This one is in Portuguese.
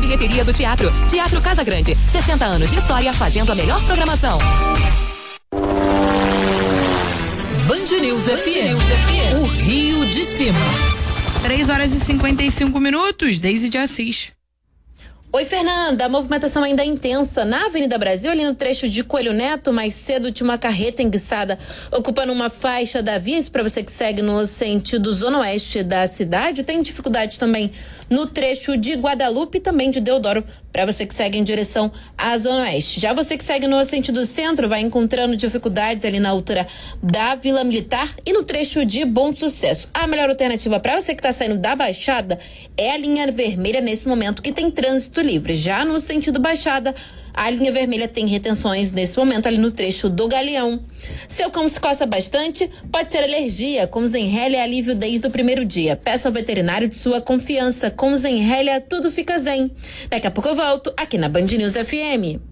bilheteria do teatro. Teatro Casa Grande, 60 anos de história fazendo a melhor programação. Band News FM, o Rio de Cima. 3h55, Deise de Assis. Oi, Fernanda. A movimentação ainda é intensa na Avenida Brasil, ali no trecho de Coelho Neto. Mais cedo tinha uma carreta enguiçada ocupando uma faixa da via. Isso para você que segue no sentido zona oeste da cidade. Tem dificuldade também no trecho de Guadalupe e também de Deodoro, para você que segue em direção à zona oeste. Já você que segue no sentido centro vai encontrando dificuldades ali na altura da Vila Militar e no trecho de Bom Sucesso. A melhor alternativa para você que está saindo da Baixada é a linha vermelha nesse momento, que tem trânsito livre. Já no sentido Baixada, a linha vermelha tem retenções nesse momento ali no trecho do Galeão. Seu cão se coça bastante? Pode ser alergia. Com Zenrelia é alívio desde o primeiro dia. Peça ao veterinário de sua confiança. Com Zenrelia tudo fica zen. Daqui a pouco eu volto aqui na Band News FM.